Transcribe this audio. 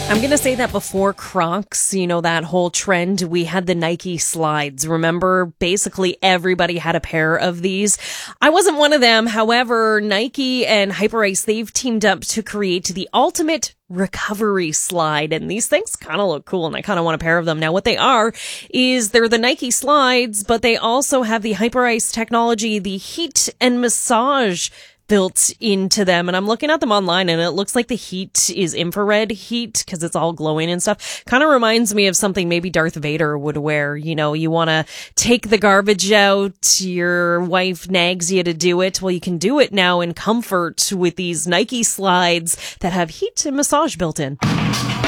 I'm going to say that before Crocs, that whole trend, we had the Nike slides. Remember, basically everybody had a pair of these. I wasn't one of them. However, Nike and Hyperice, they've teamed up to create the ultimate recovery slide. And these things kind of look cool, and I kind of want a pair of them. Now, what they are is they're the Nike slides, but they also have the Hyperice technology, the heat and massage built into them. And I'm looking at them online, and it looks like the heat is infrared heat because it's all glowing and stuff. Kind of reminds me of something maybe Darth Vader would wear. You want to take the garbage out, your wife nags you to do it. Well, you can do it now in comfort with these Nike slides that have heat and massage built in.